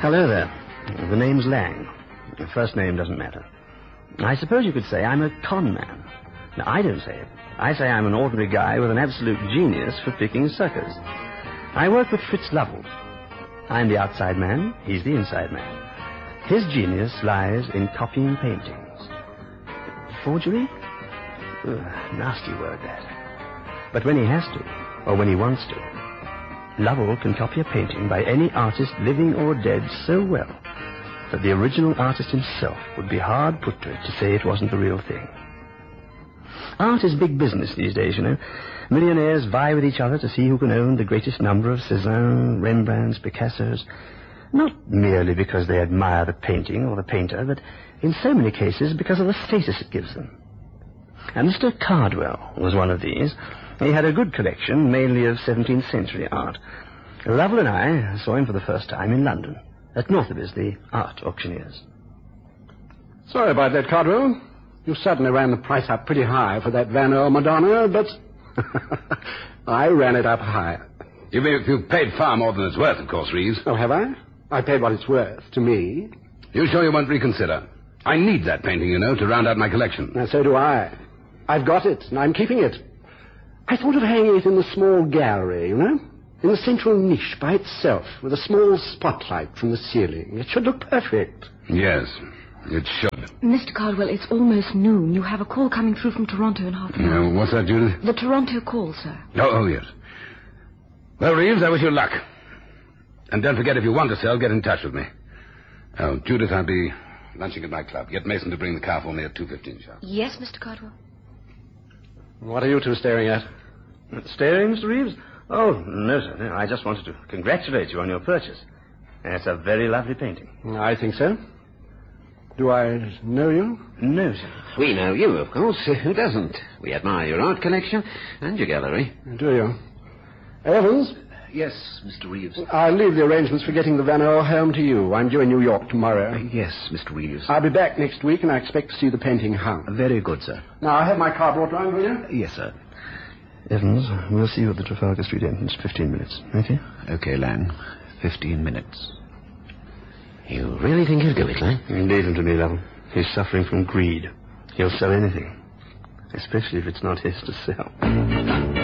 Hello there. The name's Lang. The first name doesn't matter. I suppose you could say I'm a con man. Now, I don't say it. I say I'm an ordinary guy with an absolute genius for picking suckers. I work with Fritz Lovell. I'm the outside man. He's the inside man. His genius lies in copying paintings. Forgery? Nasty word, that. But when he has to, or when he wants to, Lovell can copy a painting by any artist, living or dead, so well that the original artist himself would be hard put to it to say it wasn't the real thing. Art is big business these days, you know. Millionaires vie with each other to see who can own the greatest number of Cézanne, Rembrandts, Picassos, not merely because they admire the painting or the painter, but in so many cases because of the status it gives them. And Mr. Cardwell was one of these. He had a good collection, mainly of 17th century art. Lovell and I saw him for the first time in London, at Northerby's, the art auctioneers. Sorry about that, Cardwell. You certainly ran the price up pretty high for that Van Eyck Madonna, but I ran it up higher. You've paid far more than it's worth, of course, Reeves. Oh, have I? I paid what it's worth, to me. You sure you won't reconsider? I need that painting, you know, to round out my collection. Now, so do I. I've got it, and I'm keeping it. I thought of hanging it in the small gallery, you know, in the central niche by itself, with a small spotlight from the ceiling. It should look perfect. Yes, it should. Mr. Cardwell, it's almost noon. You have a call coming through from Toronto in half an hour. What's that, Judith? The Toronto call, sir. Oh, yes. Well, Reeves, I wish you luck. And don't forget, if you want to sell, get in touch with me. Oh, Judith, I'll be lunching at my club. Get Mason to bring the car for me at 2:15 sharp. Yes, Mr. Cardwell. What are you two staring at? Staring, Mr. Reeves? Oh, no, sir. No, I just wanted to congratulate you on your purchase. It's a very lovely painting. I think so. Do I know you? No, sir. We know you, of course. Who doesn't? We admire your art collection and your gallery. Do you? Evans? Yes, Mr. Reeves. I'll leave the arrangements for getting the Van Eyck home to you. I'm due in New York tomorrow. Yes, Mr. Reeves. I'll be back next week, and I expect to see the painting hung. Very good, sir. Now, I'll have my car brought round, will you? Yes, sir. Evans, we'll see you at the Trafalgar Street entrance. 15 minutes, okay? Okay, Lang. 15 minutes. You really think he'll do it, Lang? Leave him to me, Lovell. He's suffering from greed. He'll sell anything, especially if it's not his to sell.